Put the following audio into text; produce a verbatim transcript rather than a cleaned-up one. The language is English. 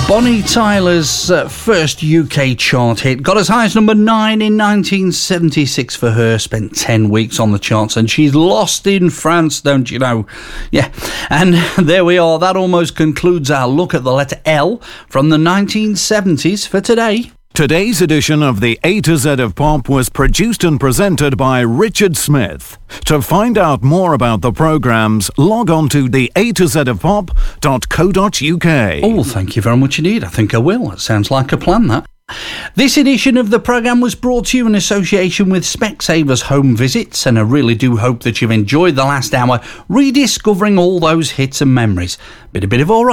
Bonnie Tyler's uh, first U K chart hit got as high as number nine in nineteen seventy-six for her, spent ten weeks on the charts, and she's lost in France, don't you know? Yeah, and there we are. That almost concludes our look at the letter L from the nineteen seventies for today. Today's edition of the A to Z of Pop was produced and presented by Richard Smith. To find out more about the programmes, log on to the A to Z of Pop dot co dot uk. Oh, thank you very much indeed. I think I will. That sounds like a plan, that. This edition of the programme was brought to you in association with Specsavers Home Visits, and I really do hope that you've enjoyed the last hour rediscovering all those hits and memories. Bit a bit of all right.